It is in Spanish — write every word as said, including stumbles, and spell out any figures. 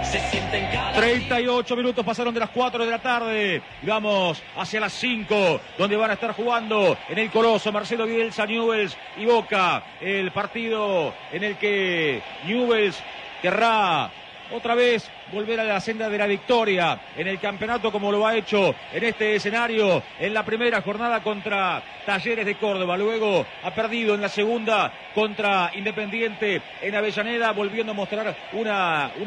treinta y ocho minutos pasaron de las cuatro de la tarde. Vamos hacia las cinco, donde van a estar jugando en el Coloso Marcelo Bielsa, Newell's y Boca. El partido en el que Newell's querrá otra vez volver a la senda de la victoria en el campeonato, como lo ha hecho en este escenario en la primera jornada contra Talleres de Córdoba. Luego ha perdido en la segunda contra Independiente en Avellaneda, volviendo a mostrar una, una